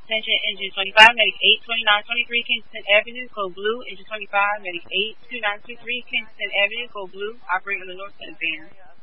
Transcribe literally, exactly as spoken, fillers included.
extension engine twenty-five, medic eight twenty-nine twenty-three, Kingston Avenue, code blue, engine twenty-five, medic eight two nine two three, Kingston Avenue, code blue, operating on the north end van.